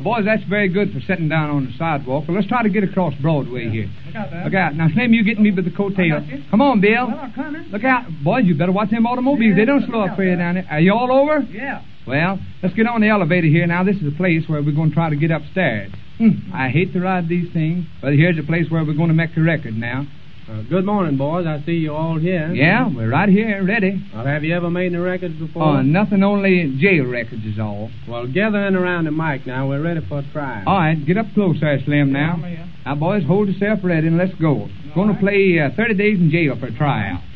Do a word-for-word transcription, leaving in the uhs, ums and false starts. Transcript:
boys, that's very good for sitting down on the sidewalk. Well, let's try to get across Broadway yeah. here. Look out there. Look out. Now, Slim, you get me by the coattail. Come on, Bill. Well, I'm coming. Look out. Boys, you better watch them automobiles. Yeah, they don't slow up for you down there. Are you all over? Yeah. Well, let's get on the elevator here. Now, this is a place where we're going to try to get upstairs. Hmm, I hate to ride these things, but here's a place where we're going to make a record now. Uh, good morning, boys. I see you all here. Yeah, we're right here, ready. Well, have you ever made any records before? Oh, nothing, only jail records is all. Well, gather in around the mic now. We're ready for a trial. All right, get up close there, Slim, now. Yeah, Now, boys, hold yourself ready and let's go. Going to play uh, thirty days in jail for a tryout.